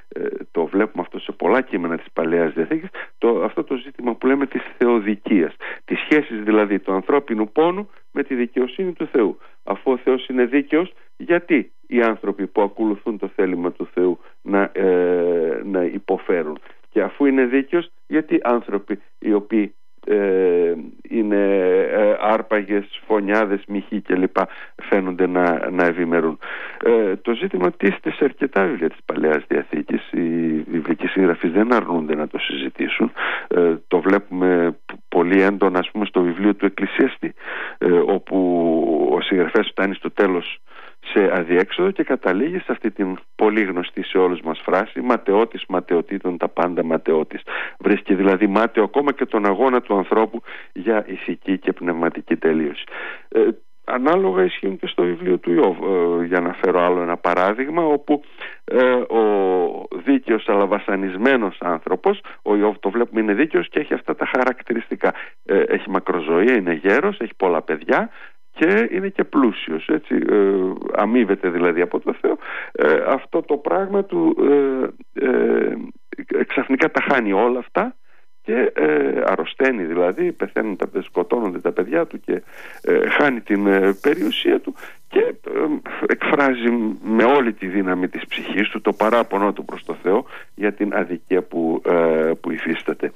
το βλέπουμε αυτό σε πολλά κείμενα της Παλαιάς Διαθήκης, αυτό το ζήτημα που λέμε της θεοδικίας, τις σχέσεις δηλαδή του ανθρώπινου πόνου με τη δικαιοσύνη του Θεού. Αφού ο Θεός είναι δίκαιος, γιατί οι άνθρωποι που ακολουθούν το θέλημα του Θεού να υποφέρουν? Και αφού είναι δίκαιος, γιατί άνθρωποι οι οποίοι είναι άρπαγες, φωνιάδες, μοιχοί κλπ φαίνονται να ευημερούν? Το ζήτημα τίθεται σε αρκετά βιβλία της Παλαιάς Διαθήκης. Οι βιβλικοί συγγραφείς δεν αρνούνται να το συζητήσουν. Το βλέπουμε πολύ έντονα, ας πούμε, στο βιβλίο του Εκκλησιαστή, όπου ο συγγραφέας φτάνει στο τέλος σε αδιέξοδο και καταλήγει σε αυτή την πολύ γνωστή σε όλους μας φράση: ματαιώτης ματαιωτήτων τα πάντα ματαιώτης. Βρίσκει δηλαδή μάταιο ακόμα και τον αγώνα του ανθρώπου για ηθική και πνευματική τελείωση. Ανάλογα ισχύουν και στο βιβλίο του Ιώβ, για να φέρω άλλο ένα παράδειγμα, όπου ο δίκαιος αλλά βασανισμένος άνθρωπος, ο Ιώβ το βλέπουμε είναι δίκαιος και έχει αυτά τα χαρακτηριστικά. Έχει μακροζωία, είναι γέρος, έχει πολλά παιδιά και είναι και πλούσιος, έτσι, αμείβεται δηλαδή από το Θεό. Αυτό το πράγμα του ξαφνικά τα χάνει όλα αυτά και αρρωσταίνει, δηλαδή σκοτώνονται τα παιδιά του και χάνει την περιουσία του και εκφράζει με όλη τη δύναμη της ψυχής του το παράπονο του προς το Θεό για την αδικία που υφίσταται.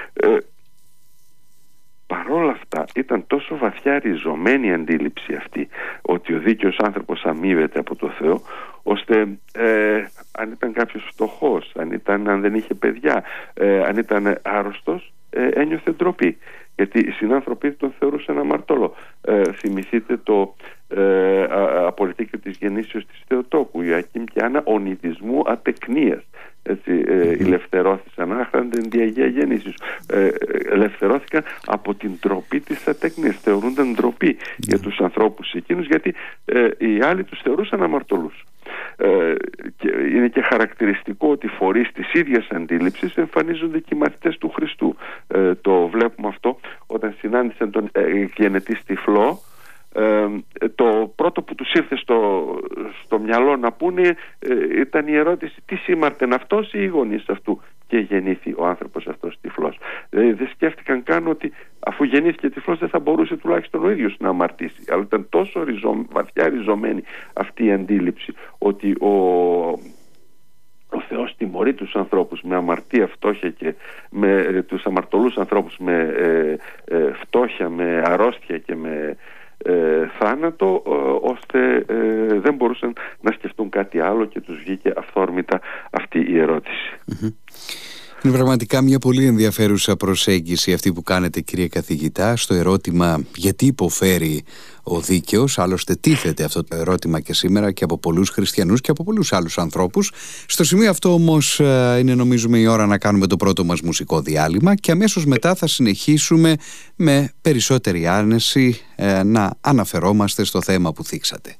Παρόλα αυτά ήταν τόσο βαθιά ριζωμένη η αντίληψη αυτή ότι ο δίκαιος άνθρωπος αμείβεται από το Θεό, ώστε αν ήταν κάποιος φτωχός, αν δεν είχε παιδιά, αν ήταν άρρωστος, ένιωθε ντροπή, γιατί οι συνάνθρωποι τον θεωρούσαν αμαρτωλό. Θυμηθείτε το απολυτίκιο της γεννήσεως της Θεοτόκου, Ιωακήμ και Άννα, ονειδισμού ατεκνίας. Ελευθερώθησαν άχραντεν δι' Αγία Γεννήσεως. Ελευθερώθηκαν από την ντροπή της ατεκνίας. Θεωρούνταν ντροπή για τους ανθρώπους εκείνους, γιατί οι άλλοι τους θεωρούσαν αμαρτωλούς. Και είναι και χαρακτηριστικό ότι φορείς της ίδιας αντίληψης εμφανίζονται και οι μαθητές του Χριστού. Το βλέπουμε αυτό όταν συνάντησαν τον γενετή τυφλό. Το πρώτο που τους ήρθε στο μυαλό να πούνε ήταν η ερώτηση: τι σήμαρτεν αυτός ή οι γονείς αυτού και γεννήθη ο άνθρωπος αυτός τυφλός? Δεν σκέφτηκαν καν ότι αφού γεννήθηκε τυφλός δεν θα μπορούσε τουλάχιστον ο ίδιος να αμαρτήσει. Αλλά ήταν τόσο βαθιά ριζωμένη αυτή η αντίληψη ότι ο Θεός τιμωρεί τους ανθρώπους με αμαρτία, φτώχεια, και με τους αμαρτωλούς ανθρώπους με φτώχεια, με αρρώστια και με θάνατο, ώστε δεν μπορούσαν να σκεφτούν κάτι άλλο και τους βγήκε αυθόρμητα αυτή η ερώτηση. Είναι πραγματικά μια πολύ ενδιαφέρουσα προσέγγιση αυτή που κάνετε, κύριε καθηγητά, στο ερώτημα γιατί υποφέρει ο δίκαιος. Άλλωστε τίθεται αυτό το ερώτημα και σήμερα και από πολλούς χριστιανούς και από πολλούς άλλους ανθρώπους. Στο σημείο αυτό όμως είναι, νομίζουμε, η ώρα να κάνουμε το πρώτο μας μουσικό διάλειμμα και αμέσως μετά θα συνεχίσουμε με περισσότερη άνεση να αναφερόμαστε στο θέμα που θίξατε.